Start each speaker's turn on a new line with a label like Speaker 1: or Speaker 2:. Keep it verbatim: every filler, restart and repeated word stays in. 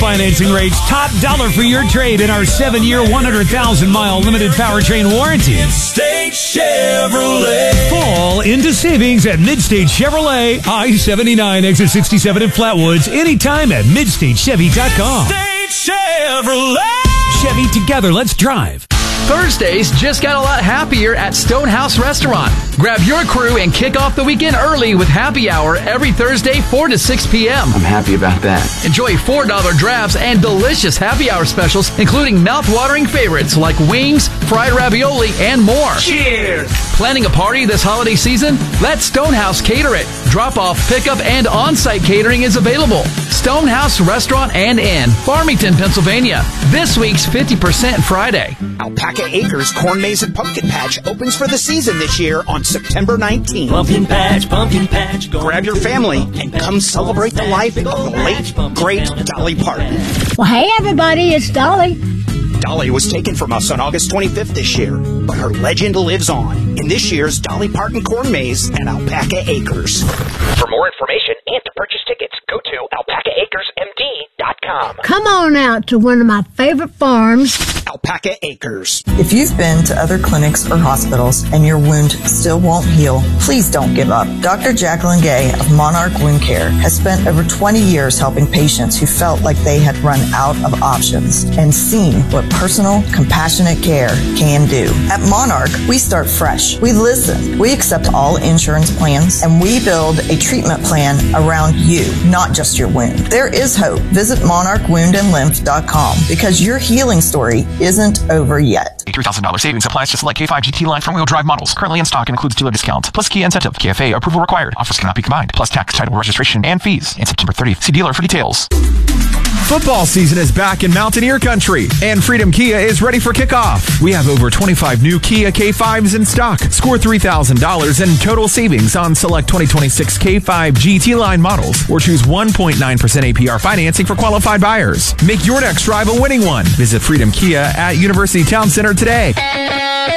Speaker 1: financing rates, top dollar for your trade in our seven-year, one hundred thousand mile limited powertrain warranty.
Speaker 2: Midstate Chevrolet.
Speaker 1: Fall into savings at Midstate Chevrolet, I seventy-nine, exit sixty-seven in Flatwoods, anytime at midstate chevy dot com.
Speaker 2: Midstate Chevrolet.
Speaker 1: Chevy, together, let's drive.
Speaker 3: Thursdays just got a lot happier at Stonehouse Restaurant. Grab your crew and kick off the weekend early with happy hour every Thursday, four to six p.m.
Speaker 4: I'm happy about that.
Speaker 3: Enjoy four dollar drafts and delicious happy hour specials, including mouth-watering favorites like wings, fried ravioli, and more.
Speaker 2: Cheers!
Speaker 3: Planning a party this holiday season? Let Stonehouse cater it. Drop-off, pickup, and on-site catering is available. Stonehouse Restaurant and Inn, Farmington, Pennsylvania. This week's fifty percent Friday.
Speaker 5: Alpaca Acres Corn Maze and Pumpkin Patch opens for the season this year on September nineteenth.
Speaker 2: Pumpkin patch, pumpkin patch.
Speaker 5: Grab your family and come celebrate the life of the late, great Dolly Parton.
Speaker 6: Well, hey, everybody, it's Dolly.
Speaker 5: Dolly was taken from us on August twenty-fifth this year, but her legend lives on in this year's Dolly Parton Corn Maze and Alpaca Acres.
Speaker 7: For more information and to purchase tickets, go to alpaca acres m d dot com.
Speaker 6: Come on out to one of my favorite farms.
Speaker 5: Alpaca Acres.
Speaker 8: If you've been to other clinics or hospitals and your wound still won't heal, please don't give up. Doctor Jacqueline Gay of Monarch Wound Care has spent over twenty years helping patients who felt like they had run out of options and seen what personal, compassionate care can do. At Monarch, we start fresh. We listen. We accept all insurance plans, and we build a treatment plan around you, not just your wound. There is hope. Visit monarch wound and lymph dot com because your healing story isn't over yet.
Speaker 9: A three thousand dollars savings applies to select K five G T line front-wheel drive models. Currently in stock and includes dealer discount, plus key incentive. K F A approval required. Offers cannot be combined, plus tax, title, registration, and fees. And September thirtieth. See dealer for details.
Speaker 10: Football season is back in Mountaineer Country, and Freedom Kia is ready for kickoff. We have over twenty-five new Kia K fives in stock. Score three thousand dollars in total savings on select twenty twenty-six K five G T line models, or choose one point nine percent A P R financing for qualified buyers. Make your next drive a winning one. Visit Freedom Kia at University Town Center today.